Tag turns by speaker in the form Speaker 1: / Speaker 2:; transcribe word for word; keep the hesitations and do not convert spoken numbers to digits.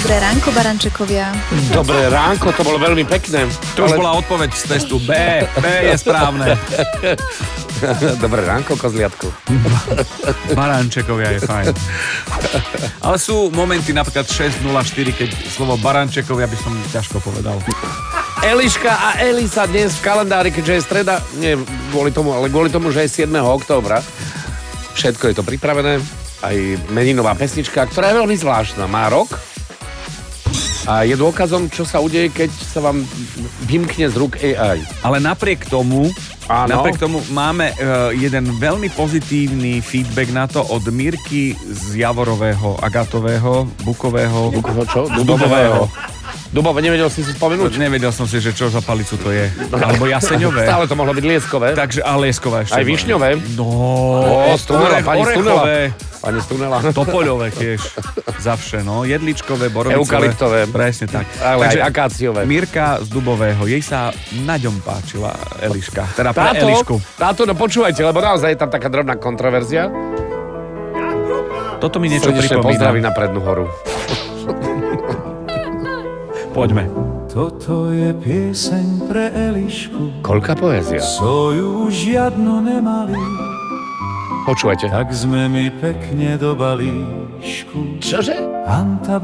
Speaker 1: Dobré ránko, barančekovia.
Speaker 2: Dobré ránko, to bolo veľmi pekné.
Speaker 3: To už ale... bola odpoveď z testu B. B je správne.
Speaker 2: Dobré ránko, kozliatku.
Speaker 3: Barančekovia je fajn. Ale sú momenty napríklad šesť nula štyri, keď slovo barančekovia by som ťažko povedal.
Speaker 2: Eliška a Elisa dnes v kalendári, keďže je streda, nie kvôli tomu, ale kvôli tomu, že je siedmeho októbra. Všetko je to pripravené. Aj meninová pesnička, ktorá je veľmi zvláštna. Má rok a je dôkazom, čo sa udeje, keď sa vám vymkne z rúk á í.
Speaker 3: Ale napriek tomu,
Speaker 2: Áno.
Speaker 3: napriek tomu máme uh, jeden veľmi pozitívny feedback na to od Mirky z Javorového, Agatového, Bukového...
Speaker 2: Bukového čo?
Speaker 3: Dubového.
Speaker 2: Dubové, nevedel si si spomenúť?
Speaker 3: Nevedel som si, že čo za palicu to je. Alebo jaseňové.
Speaker 2: Stále to mohlo byť lieskové.
Speaker 3: Takže, ale lieskové ešte.
Speaker 2: Aj višňové.
Speaker 3: No,
Speaker 2: o, Stunela, pani Stunela. Pani Stunela.
Speaker 3: Topoľové tiež. Zavše, no. Jedličkové, borovicové.
Speaker 2: Eukalyptové.
Speaker 3: Presne tak.
Speaker 2: Ale
Speaker 3: Takže
Speaker 2: aj akáciové.
Speaker 3: Mirka z Dubového. Jej sa naďom páčila Eliška. Teda pre
Speaker 2: táto,
Speaker 3: Elišku.
Speaker 2: Táto, no počúvajte, lebo naozaj je tam taká drobná kontroverzia.
Speaker 3: Toto mi niečo
Speaker 2: Srdečné
Speaker 3: pripomína.
Speaker 2: pozdraví na Prednú horu.
Speaker 3: Poďme.
Speaker 4: Toto je pieseň pre Elišku.
Speaker 2: Koľká poézia.
Speaker 4: Svoju žiadnu nemali.
Speaker 2: Počúvajte.
Speaker 4: Tak sme mi pekne do balíšku.
Speaker 2: Čože?
Speaker 4: Anta